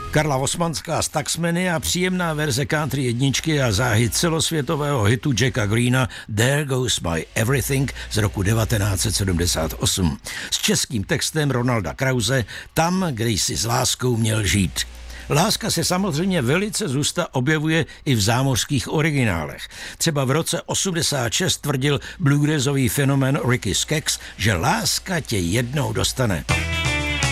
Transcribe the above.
Karla Osmanská z Taxmeny a příjemná verze country jedničky a záhy celosvětového hitu Jacka Greena There Goes My Everything z roku 1978 s českým textem Ronalda Krause Tam, kde jsi s láskou měl žít. Láska se samozřejmě velice zusta objevuje i v zámořských originálech. Třeba v roce 86 tvrdil bluegrassový fenomén Ricky Skaggs, že láska tě jednou dostane.